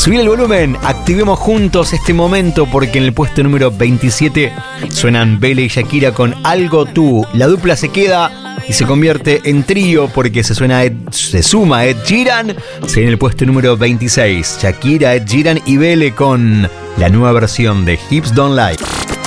Subir el volumen, activemos juntos este momento porque en el puesto número 27 suenan Bele y Shakira con Algo Tú. La dupla se queda y se convierte en trío porque se suma Ed Sheeran. En el puesto número 26, Shakira, Ed Sheeran y Bele con la nueva versión de Hips Don't Lie.